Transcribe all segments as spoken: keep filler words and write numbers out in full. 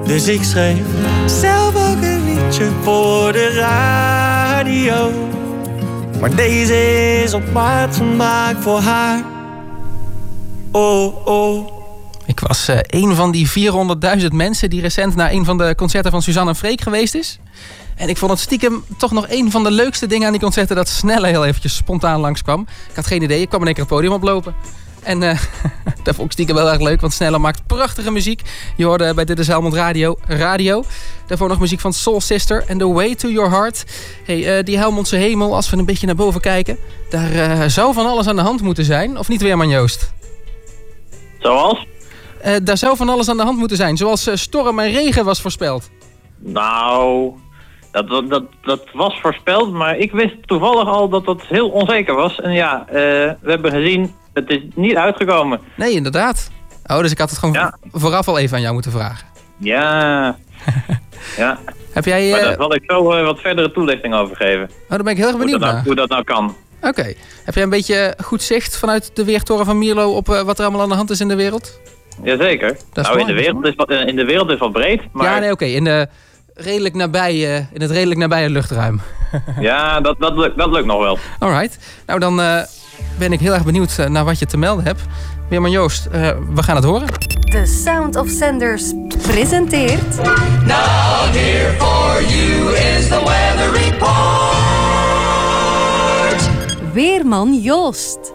Dus ik schreef zelf ook een liedje voor de radio. Maar deze is op maat gemaakt voor haar. Oh, oh. Ik was uh, een van die vierhonderdduizend mensen die recent naar een van de concerten van Suzanne en Freek geweest is. En ik vond het stiekem toch nog een van de leukste dingen aan die concerten dat Snelle heel eventjes spontaan langskwam. Ik had geen idee, ik kwam in één keer het podium oplopen. En uh, dat vond ik stiekem wel erg leuk, want Snelle maakt prachtige muziek. Je hoorde bij Dit is Helmond Radio, Radio. Daarvoor nog muziek van Soul Sister en The Way to Your Heart. Hey, uh, die Helmondse hemel, als we een beetje naar boven kijken, daar uh, zou van alles aan de hand moeten zijn. Of niet, Weerman Joost? Zoals? Uh, daar zou van alles aan de hand moeten zijn, zoals uh, storm en regen was voorspeld. Nou, dat, dat, dat, dat was voorspeld, maar ik wist toevallig al dat dat heel onzeker was. En ja, uh, we hebben gezien, het is niet uitgekomen. Nee, inderdaad. Oh, dus ik had het gewoon ja. vooraf al even aan jou moeten vragen. Ja, ja. Heb jij, uh... Maar daar zal ik zo uh, wat verdere toelichting over geven. Oh, daar ben ik heel erg benieuwd hoe dat naar. Nou, hoe dat nou kan. Oké. Okay. Heb jij een beetje goed zicht vanuit de weertoren van Mierlo op uh, wat er allemaal aan de hand is in de wereld? Jazeker. Nou, in de, wereld is wat, in de wereld is wat breed. Maar... Ja, nee, oké. Okay. In, de redelijk nabije, in het redelijk nabije luchtruim. Ja, dat, dat, lukt, dat lukt nog wel. Alright. Nou, dan uh, ben ik heel erg benieuwd uh, naar wat je te melden hebt. Weerman Joost, uh, we gaan het horen. The Sound of Sanders presenteert... Now here for you is the weather report. Weerman Joost.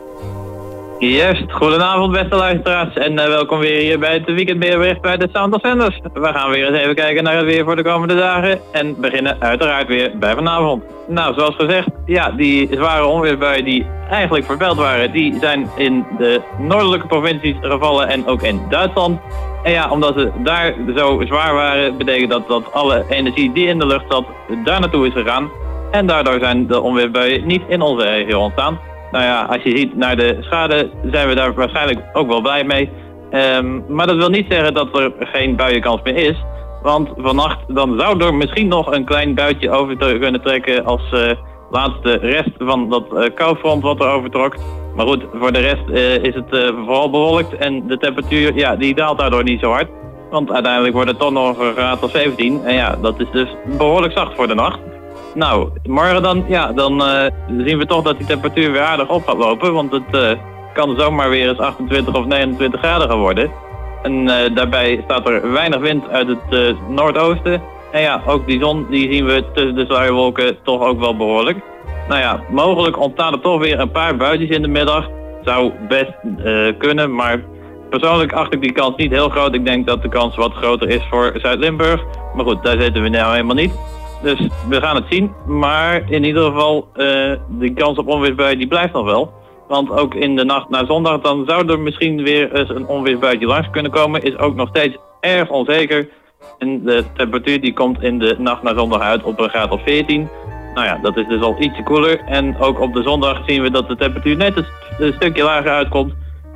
Juist, goedenavond beste luisteraars en uh, welkom weer hier bij het weekendweerbericht bij de Sound of Sanders. We gaan weer eens even kijken naar het weer voor de komende dagen en beginnen uiteraard weer bij vanavond. Nou, zoals gezegd, ja, die zware onweersbuien die eigenlijk voorspeld waren, die zijn in de noordelijke provincies gevallen en ook in Duitsland. En ja, omdat ze daar zo zwaar waren, betekent dat dat alle energie die in de lucht zat, daar naartoe is gegaan. En daardoor zijn de onweersbuien niet in onze regio ontstaan. Nou ja, als je ziet naar de schade zijn we daar waarschijnlijk ook wel blij mee. Um, maar dat wil niet zeggen dat er geen buienkans meer is. Want vannacht dan zou er misschien nog een klein buitje over te kunnen trekken als uh, laatste rest van dat uh, koufront wat er overtrok. Maar goed, voor de rest uh, is het uh, vooral bewolkt en de temperatuur ja, die daalt daardoor niet zo hard. Want uiteindelijk wordt het toch nog een graad of zeventien. En ja, dat is dus behoorlijk zacht voor de nacht. Nou, morgen dan, ja, dan uh, zien we toch dat die temperatuur weer aardig op gaat lopen. Want het uh, kan zomaar weer eens achtentwintig of negenentwintig graden gaan worden. En uh, daarbij staat er weinig wind uit het uh, noordoosten. En ja, ook die zon die zien we tussen de sluierwolken toch ook wel behoorlijk. Nou ja, mogelijk ontstaan er toch weer een paar buitjes in de middag. Zou best uh, kunnen, maar persoonlijk acht ik die kans niet heel groot. Ik denk dat de kans wat groter is voor Zuid-Limburg. Maar goed, daar zitten we nou helemaal niet. Dus we gaan het zien, maar in ieder geval, uh, de kans op onweersbuien die blijft nog wel. Want ook in de nacht naar zondag, dan zou er misschien weer eens een onweersbuitje langs kunnen komen. Is ook nog steeds erg onzeker. En de temperatuur die komt in de nacht naar zondag uit op een graad of veertien. Nou ja, dat is dus al ietsje koeler. En ook op de zondag zien we dat de temperatuur net een, een stukje lager uitkomt.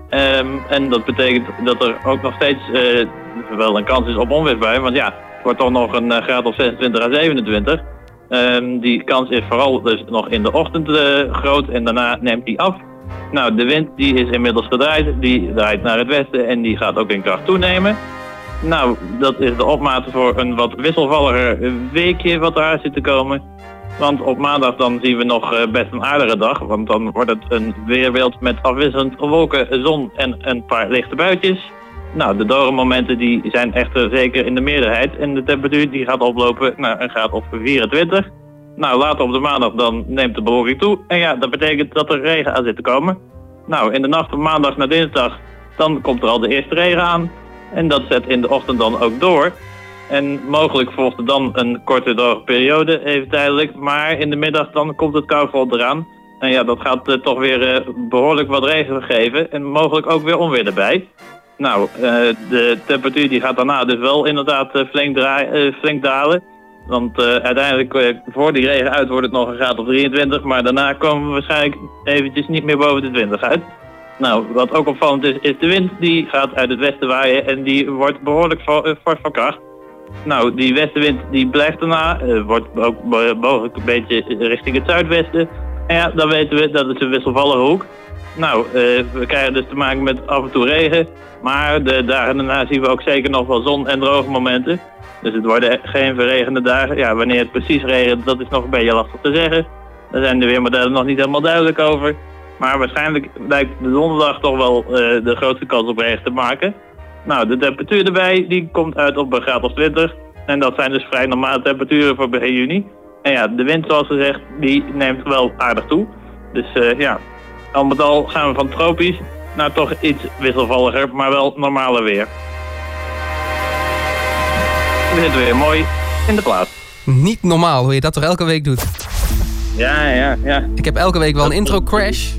Um, en dat betekent dat er ook nog steeds uh, wel een kans is op onweersbuien. Want ja, het wordt toch nog een uh, graad of zesentwintig à zevenentwintig. Um, die kans is vooral dus nog in de ochtend uh, groot en daarna neemt die af. Nou, de wind die is inmiddels gedraaid. Die draait naar het westen en die gaat ook in kracht toenemen. Nou, dat is de opmate voor een wat wisselvalliger weekje wat eraan zit te komen. Want op maandag dan zien we nog uh, best een aardige dag. Want dan wordt het een weerbeeld met afwisselend wolken, zon en een paar lichte buitjes. Nou, de dorenmomenten die zijn echter zeker in de meerderheid. En de temperatuur die gaat oplopen naar een graad of vierentwintig. Nou, later op de maandag dan neemt de bewolking toe. En ja, dat betekent dat er regen aan zit te komen. Nou, in de nacht van maandag naar dinsdag, dan komt er al de eerste regen aan. En dat zet in de ochtend dan ook door. En mogelijk volgt er dan een korte droge periode, even tijdelijk. Maar in de middag dan komt het koufront eraan. En ja, dat gaat uh, toch weer uh, behoorlijk wat regen geven. En mogelijk ook weer onweer erbij. Nou, uh, de temperatuur die gaat daarna dus wel inderdaad uh, flink, draai, uh, flink dalen. Want uh, uiteindelijk, uh, voor die regen uit wordt het nog een graad of drieëntwintig. Maar daarna komen we waarschijnlijk eventjes niet meer boven de twintig uit. Nou, wat ook opvallend is, is de wind. Die gaat uit het westen waaien en die wordt behoorlijk fors van kracht. Nou, die westenwind die blijft daarna, uh, wordt ook mogelijk een beetje richting het zuidwesten. En ja, dan weten we dat het een wisselvallige hoek. nou, uh, we krijgen dus te maken met af en toe regen. Maar de dagen daarna zien we ook zeker nog wel zon en droge momenten. Dus het worden geen verregende dagen. Ja, wanneer het precies regent, dat is nog een beetje lastig te zeggen. Daar zijn de weermodellen nog niet helemaal duidelijk over. Maar waarschijnlijk lijkt de donderdag toch wel uh, de grootste kans op regen te maken. Nou, de temperatuur erbij, die komt uit op een graad of twintig. En dat zijn dus vrij normale temperaturen voor begin juni. En ja, de wind, zoals gezegd, die neemt wel aardig toe. Dus uh, ja, al met al gaan we van tropisch naar toch iets wisselvalliger, maar wel normaler weer. We zitten weer mooi in de plaats. Niet normaal hoe je dat toch elke week doet. Ja, ja, ja. Ik heb elke week wel een intro crash.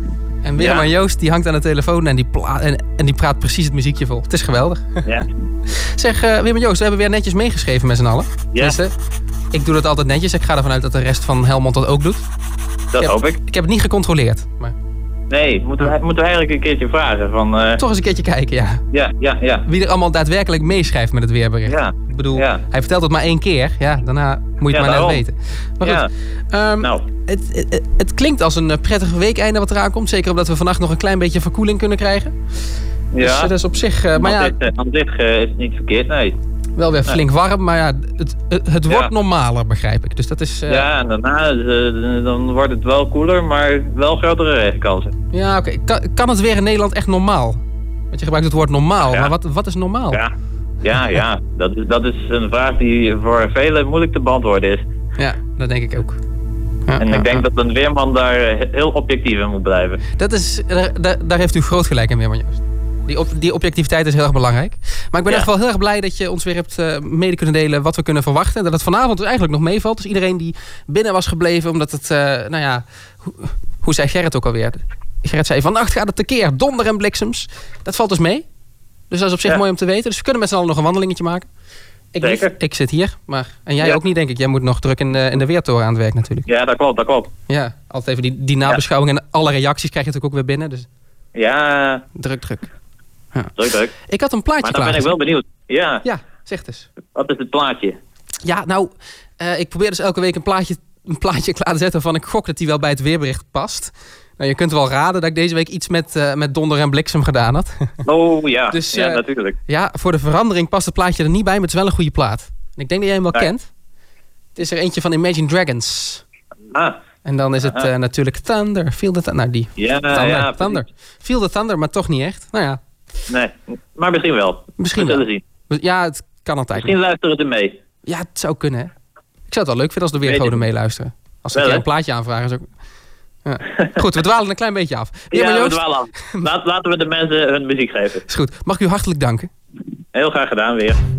En Willem Ja. en Joost die hangt aan de telefoon en die, pla- en, en die praat precies het muziekje vol. Het is geweldig. Ja. Zeg, uh, Willem en Joost, we hebben weer netjes meegeschreven met z'n allen. Ja. Tenminste, ik doe dat altijd netjes. Ik ga ervan uit dat de rest van Helmond dat ook doet. Dat Ja. hoop ik. Ik heb het niet gecontroleerd. Maar Nee, moeten we, moeten we eigenlijk een keertje vragen van... Uh, toch eens een keertje kijken, ja. ja, ja, ja. Wie er allemaal daadwerkelijk meeschrijft met het weerbericht. Ja. Ik bedoel, Ja. hij vertelt het maar één keer. Ja, daarna moet je het Ja, maar net daarom. weten. Maar goed, Ja. ehm, Nou, het, het, het klinkt als een eh, prettig weekeinde wat eraan komt. Zeker omdat we vannacht nog een klein beetje verkoeling kunnen krijgen. Dus ja. eh, dat is op zich, eh, maar aan ja, zich, uh, aan zich uh, is het niet verkeerd, nee. wel weer flink warm. Maar ja, het, het, het Ja. wordt normaler, begrijp ik. Dus dat is... eh, Ja, en daarna uh, dan wordt het wel koeler, maar wel grotere regenkansen. Ja, oké. Kan, kan het weer in Nederland echt normaal? Want je gebruikt het woord normaal, Ja. maar wat, wat is normaal? Ja, ja, ja. Dat, is, dat is een vraag die voor velen moeilijk te beantwoorden is. Ja, dat denk ik ook. Ja, En ja, ik denk ja. dat een weerman daar uh, heel objectief in moet blijven. Dat is, daar, daar- daar heeft u groot gelijk in, Weerman Joost. Die, op, die objectiviteit is heel erg belangrijk. Maar ik ben Ja. echt wel heel erg blij dat je ons weer hebt uh, mede kunnen delen wat we kunnen verwachten. En dat het vanavond dus eigenlijk nog meevalt. Dus iedereen die binnen was gebleven, omdat het, uh, nou ja, hoe, hoe zei Gerrit ook alweer? Gerrit zei, vannacht gaat het tekeer, donder en bliksems. Dat valt dus mee. Dus dat is op zich Ja. mooi om te weten. Dus we kunnen met z'n allen nog een wandelingetje maken. Ik Zeker. niet. Ik zit hier, maar en jij Ja. ook niet, denk ik. Jij moet nog druk in de, in de weertoren aan het werk natuurlijk. Ja, dat klopt, dat klopt. Ja, altijd even die, die nabeschouwing en alle reacties krijg je natuurlijk ook weer binnen. Dus Ja, druk, druk. druk, druk. Ik had een plaatje Maar dan ben ik klaar. wel benieuwd. Ja, Ja, zeg het eens. wat is het plaatje? Ja, nou, uh, ik probeer dus elke week een plaatje, een plaatje klaar te zetten van ik gok dat die wel bij het weerbericht past. Nou, je kunt wel raden dat ik deze week iets met, uh, met donder en bliksem gedaan had. Oh ja, Dus, ja uh, natuurlijk. Ja, voor de verandering past het plaatje er niet bij, maar het is wel een goede plaat. En ik denk dat jij hem wel Ja. kent. Het is er eentje van Imagine Dragons. Ah, En dan is het uh, natuurlijk Thunder. Feel the Thunder. Nou, die. ja, Thunder. ja, Thunder. Feel the Thunder, maar toch niet echt. Nou ja, nee, maar misschien wel. misschien We wel. zullen zien. Ja, het kan altijd. Misschien luisteren ze mee. Ja, het zou kunnen, hè. Ik zou het wel leuk vinden als de weergoden Weet ik meeluisteren. Als ze een Wel, keer een plaatje aanvragen. Is ook... ja. Goed, we dwalen een klein beetje af. Ja, maar we Joost, dwalen af. Laat, laten we de mensen hun muziek geven. is goed. Mag ik u hartelijk danken. Heel graag gedaan weer.